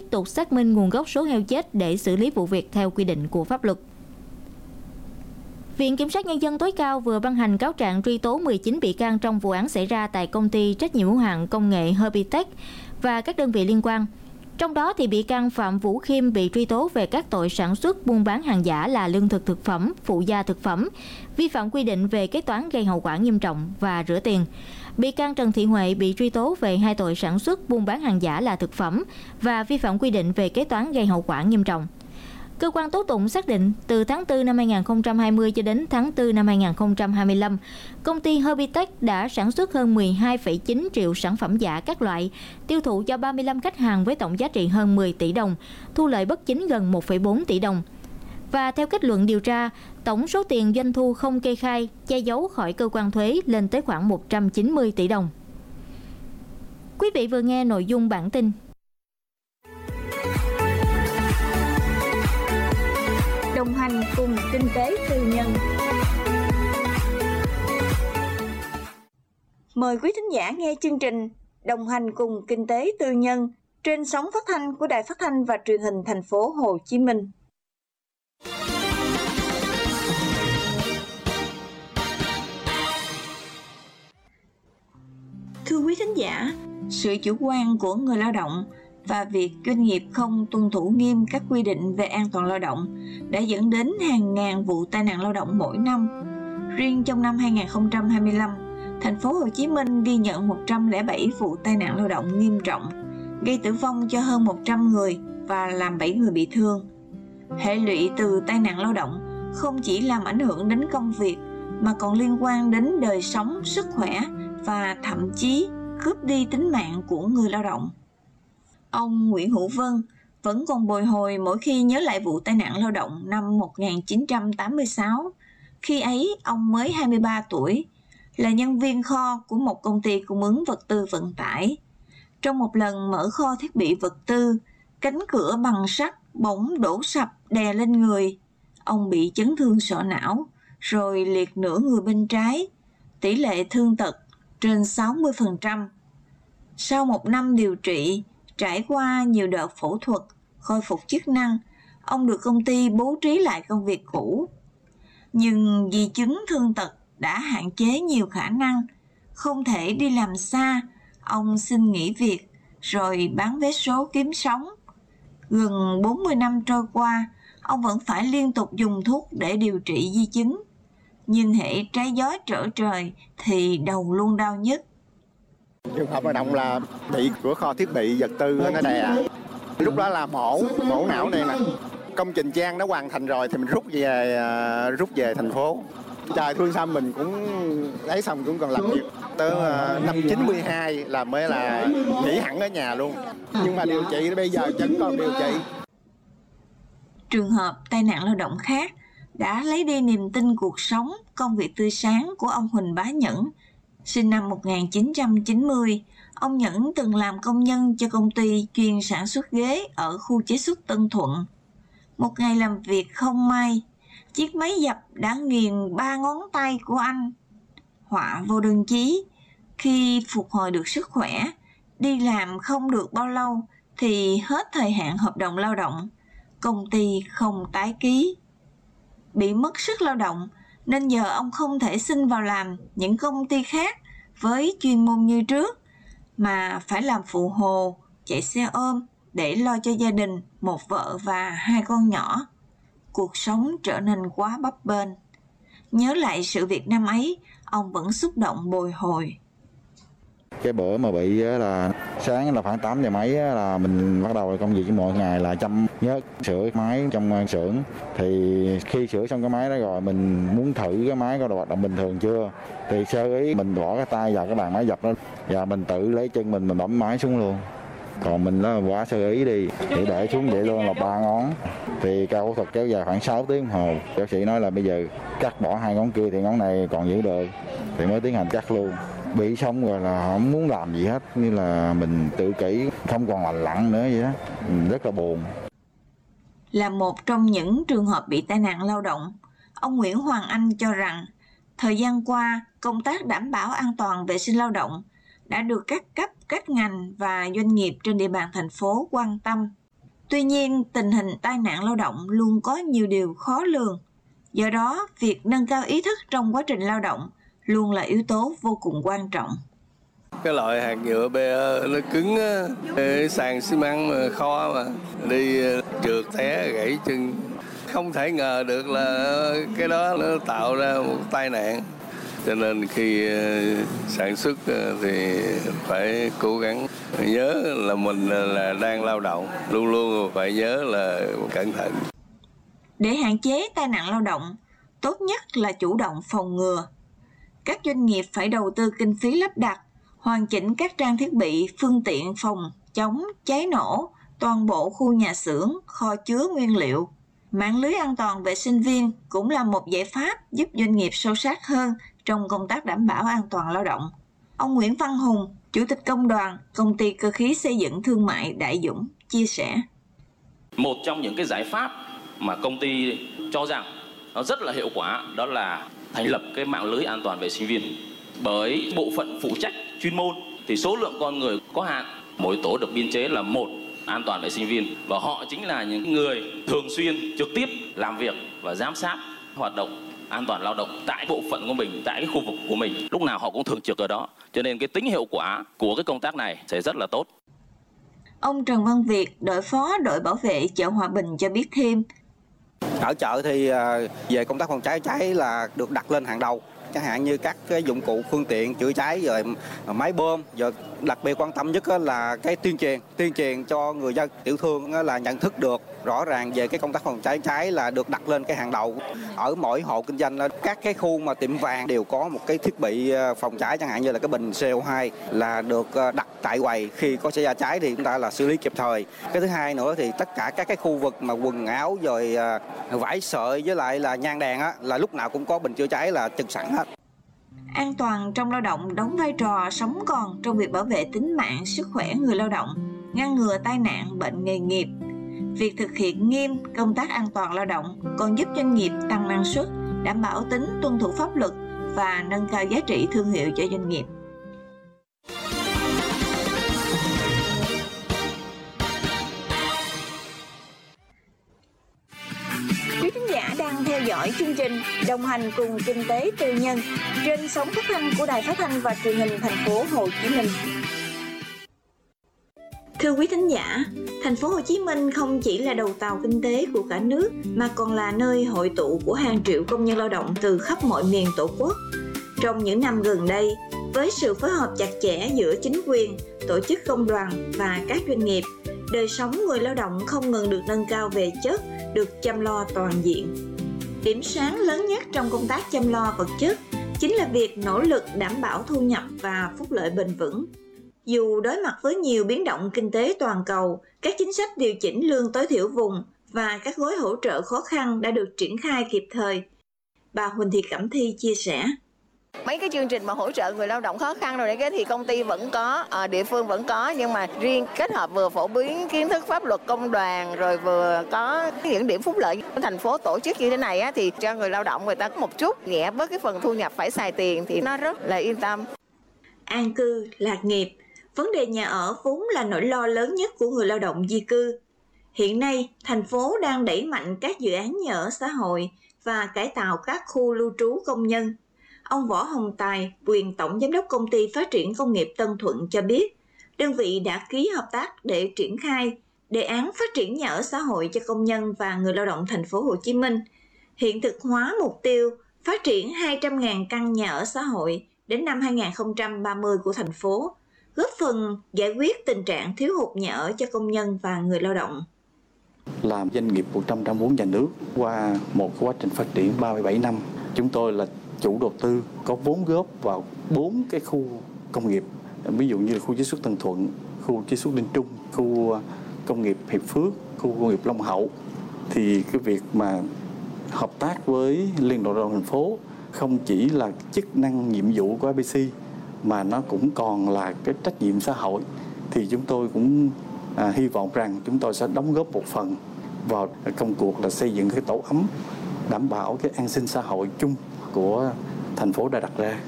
tục xác minh nguồn gốc số heo chết để xử lý vụ việc theo quy định của pháp luật. Viện Kiểm sát Nhân dân tối cao vừa ban hành cáo trạng truy tố 19 bị can trong vụ án xảy ra tại công ty trách nhiệm hữu hạn công nghệ Herbitech và các đơn vị liên quan. Trong đó thì bị can Phạm Vũ Khiêm bị truy tố về các tội sản xuất buôn bán hàng giả là lương thực thực phẩm, phụ gia thực phẩm, vi phạm quy định về kế toán gây hậu quả nghiêm trọng và rửa tiền. Bị can Trần Thị Huệ bị truy tố về 2 tội sản xuất buôn bán hàng giả là thực phẩm và vi phạm quy định về kế toán gây hậu quả nghiêm trọng. Cơ quan tố tụng xác định từ tháng 4 năm 2020 cho đến tháng 4 năm 2025, công ty Herbitech đã sản xuất hơn 12,9 triệu sản phẩm giả các loại, tiêu thụ cho 35 khách hàng với tổng giá trị hơn 10 tỷ đồng, thu lợi bất chính gần 1,4 tỷ đồng. Và theo kết luận điều tra, tổng số tiền doanh thu không kê khai, che giấu khỏi cơ quan thuế lên tới khoảng 190 tỷ đồng. Quý vị vừa nghe nội dung bản tin. Đồng hành cùng kinh tế tư nhân. Mời quý thính giả nghe chương trình Đồng hành cùng kinh tế tư nhân trên sóng phát thanh của Đài Phát thanh và Truyền hình thành phố Hồ Chí Minh. Thưa quý thính giả, sự chủ quan của người lao động và việc doanh nghiệp không tuân thủ nghiêm các quy định về an toàn lao động đã dẫn đến hàng ngàn vụ tai nạn lao động mỗi năm. Riêng trong năm 2025, thành phố Hồ Chí Minh ghi nhận 107 vụ tai nạn lao động nghiêm trọng, gây tử vong cho hơn 100 người và làm 7 người bị thương. Hệ lụy từ tai nạn lao động không chỉ làm ảnh hưởng đến công việc mà còn liên quan đến đời sống, sức khỏe và thậm chí cướp đi tính mạng của người lao động. Ông Nguyễn Hữu Vân vẫn còn bồi hồi mỗi khi nhớ lại vụ tai nạn lao động năm 1986. Khi ấy, ông mới 23 tuổi, là nhân viên kho của một công ty cung ứng vật tư vận tải. Trong một lần mở kho thiết bị vật tư, cánh cửa bằng sắt bỗng đổ sập đè lên người. Ông bị chấn thương sọ não, rồi liệt nửa người bên trái, tỷ lệ thương tật trên 60%. Sau một năm điều trị, trải qua nhiều đợt phẫu thuật, khôi phục chức năng, ông được công ty bố trí lại công việc cũ. Nhưng di chứng thương tật đã hạn chế nhiều khả năng, không thể đi làm xa, ông xin nghỉ việc rồi bán vé số kiếm sống. Gần 40 năm trôi qua, ông vẫn phải liên tục dùng thuốc để điều trị di chứng. Nhưng hễ trái gió trở trời thì đầu luôn đau nhức. Trường hợp lao động là bị cửa kho thiết bị vật tư nó đè. Lúc đó là mổ não đây nè. Công trình trang nó hoàn thành rồi thì mình rút về thành phố. Trời thương sao mình cũng lấy xong cũng còn làm việc. Tới năm 92 là mới là nghỉ hẳn ở nhà luôn. Nhưng mà điều trị bây giờ vẫn còn điều trị. Trường hợp tai nạn lao động khác đã lấy đi niềm tin cuộc sống, công việc tươi sáng của ông Huỳnh Bá Nhẫn. Sinh năm 1990, ông Nhẫn từng làm công nhân cho công ty chuyên sản xuất ghế ở khu chế xuất Tân Thuận. Một ngày làm việc không may, chiếc máy dập đã nghiền 3 ngón tay của anh. Họa vô đơn chí, khi phục hồi được sức khỏe, đi làm không được bao lâu thì hết thời hạn hợp đồng lao động, công ty không tái ký. Bị mất sức lao động nên giờ ông không thể xin vào làm những công ty khác với chuyên môn như trước, mà phải làm phụ hồ, chạy xe ôm để lo cho gia đình, một vợ và 2 con nhỏ. Cuộc sống trở nên quá bấp bênh. Nhớ lại sự việc năm ấy, ông vẫn xúc động bồi hồi. Cái bữa mà bị là sáng là khoảng 8 giờ mấy là mình bắt đầu công việc của mỗi ngày là chăm nhớt sửa máy trong xưởng. Thì khi sửa xong cái máy đó rồi mình muốn thử cái máy có hoạt động bình thường chưa. Thì sơ ý mình bỏ cái tay vào cái bàn máy dập đó và mình tự lấy chân mình bấm máy xuống luôn. Còn mình đó quá sơ ý đi thì để xuống vậy luôn là 3 ngón. Thì ca phẫu thuật kéo dài khoảng 6 tiếng đồng hồ. Bác sĩ nói là bây giờ cắt bỏ 2 ngón kia thì ngón này còn giữ được thì mới tiến hành cắt luôn. Bị xong rồi là không muốn làm gì hết, như là mình tự kỷ, không còn lành lặn nữa vậy đó, rất là buồn. Là một trong những trường hợp bị tai nạn lao động, ông Nguyễn Hoàng Anh cho rằng thời gian qua công tác đảm bảo an toàn vệ sinh lao động đã được các cấp, các ngành và doanh nghiệp trên địa bàn thành phố quan tâm. Tuy nhiên, tình hình tai nạn lao động luôn có nhiều điều khó lường. Do đó, việc nâng cao ý thức trong quá trình lao động luôn là yếu tố vô cùng quan trọng. Cái loại hạt nhựa PE nó cứng á, sàn xi măng mà kho mà đi trượt té gãy chân. Không thể ngờ được là cái đó nó tạo ra một tai nạn. Cho nên khi sản xuất thì phải cố gắng nhớ là mình là đang lao động, luôn luôn phải nhớ là cẩn thận. Để hạn chế tai nạn lao động, tốt nhất là chủ động phòng ngừa. Các doanh nghiệp phải đầu tư kinh phí lắp đặt, hoàn chỉnh các trang thiết bị, phương tiện phòng chống cháy nổ, toàn bộ khu nhà xưởng, kho chứa nguyên liệu. Mạng lưới an toàn vệ sinh viên cũng là một giải pháp giúp doanh nghiệp sâu sát hơn trong công tác đảm bảo an toàn lao động. Ông Nguyễn Văn Hùng, Chủ tịch Công đoàn, Công ty Cơ khí Xây dựng Thương mại Đại Dũng, chia sẻ. Một trong những cái giải pháp mà công ty cho rằng nó rất là hiệu quả đó là thành lập cái mạng lưới an toàn vệ sinh viên. Bởi bộ phận phụ trách chuyên môn thì số lượng con người có hạn, mỗi tổ được biên chế là 1 an toàn vệ sinh viên và họ chính là những người thường xuyên trực tiếp làm việc và giám sát hoạt động an toàn lao động tại bộ phận của mình, tại cái khu vực của mình. Lúc nào họ cũng thường trực ở đó. Cho nên cái tính hiệu quả của cái công tác này sẽ rất là tốt. Ông Trần Văn Việt, đội phó đội bảo vệ chợ Hòa Bình cho biết thêm. Ở chợ thì về công tác phòng cháy cháy là được đặt lên hàng đầu. Chẳng hạn như các cái dụng cụ phương tiện chữa cháy rồi máy bơm, rồi đặc biệt quan tâm nhất là cái tuyên truyền cho người dân tiểu thương là nhận thức được rõ ràng về cái công tác phòng cháy cháy là được đặt lên cái hàng đầu. Ở mỗi hộ kinh doanh, các cái khu mà tiệm vàng đều có một cái thiết bị phòng cháy, chẳng hạn như là cái bình CO2 là được đặt tại quầy, khi có xảy ra cháy thì chúng ta là xử lý kịp thời. Cái thứ hai nữa thì tất cả các cái khu vực mà quần áo rồi vải sợi với lại là nhang đèn á, là lúc nào cũng có bình chữa cháy là trực sẵn hết. An toàn trong lao động đóng vai trò sống còn trong việc bảo vệ tính mạng, sức khỏe người lao động, ngăn ngừa tai nạn, bệnh nghề nghiệp. Việc thực hiện nghiêm công tác an toàn lao động còn giúp doanh nghiệp tăng năng suất, đảm bảo tính tuân thủ pháp luật và nâng cao giá trị thương hiệu cho doanh nghiệp. Quý khán giả đang theo dõi chương trình Đồng hành cùng Kinh tế Tư nhân trên sóng phát thanh của Đài Phát thanh và Truyền hình Thành phố Hồ Chí Minh. Thưa quý thính giả, Thành phố Hồ Chí Minh không chỉ là đầu tàu kinh tế của cả nước mà còn là nơi hội tụ của hàng triệu công nhân lao động từ khắp mọi miền Tổ quốc. Trong những năm gần đây, với sự phối hợp chặt chẽ giữa chính quyền, tổ chức công đoàn và các doanh nghiệp, đời sống người lao động không ngừng được nâng cao về chất, được chăm lo toàn diện. Điểm sáng lớn nhất trong công tác chăm lo vật chất chính là việc nỗ lực đảm bảo thu nhập và phúc lợi bền vững. Dù đối mặt với nhiều biến động kinh tế toàn cầu, các chính sách điều chỉnh lương tối thiểu vùng và các gói hỗ trợ khó khăn đã được triển khai kịp thời. Bà Huỳnh Thị Cẩm Thi chia sẻ. Mấy cái chương trình mà hỗ trợ người lao động khó khăn rồi đấy thì công ty vẫn có, địa phương vẫn có, nhưng mà riêng kết hợp vừa phổ biến kiến thức pháp luật công đoàn rồi vừa có những điểm phúc lợi. Thành phố tổ chức như thế này á, thì cho người lao động người ta có một chút nhẹ bớt cái phần thu nhập phải xài tiền thì nó rất là yên tâm. An cư, lạc nghiệp, vấn đề nhà ở vốn là nỗi lo lớn nhất của người lao động di cư. Hiện nay, thành phố đang đẩy mạnh các dự án nhà ở xã hội và cải tạo các khu lưu trú công nhân. Ông Võ Hồng Tài, quyền Tổng Giám đốc Công ty Phát triển Công nghiệp Tân Thuận cho biết, đơn vị đã ký hợp tác để triển khai đề án phát triển nhà ở xã hội cho công nhân và người lao động Thành phố Hồ Chí Minh, hiện thực hóa mục tiêu phát triển 200.000 căn nhà ở xã hội đến năm 2030 của thành phố, góp phần giải quyết tình trạng thiếu hụt nhà ở cho công nhân và người lao động. Làm doanh nghiệp 100% vốn nhà nước qua một quá trình phát triển 37 năm, chúng tôi là chủ đầu tư có vốn góp vào 4 cái khu công nghiệp, ví dụ như là khu chế xuất Tân Thuận, khu chế xuất Linh Trung, khu công nghiệp Hiệp Phước, khu công nghiệp Long Hậu. Thì cái việc mà hợp tác với Liên đoàn Lao động thành phố không chỉ là chức năng nhiệm vụ của ABC mà nó cũng còn là cái trách nhiệm xã hội. Thì chúng tôi cũng hy vọng rằng chúng tôi sẽ đóng góp một phần vào công cuộc là xây dựng cái tổ ấm, đảm bảo cái an sinh xã hội chung của thành phố đã đặt ra.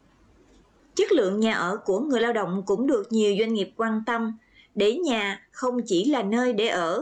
Chất lượng nhà ở của người lao động cũng được nhiều doanh nghiệp quan tâm, để nhà không chỉ là nơi để ở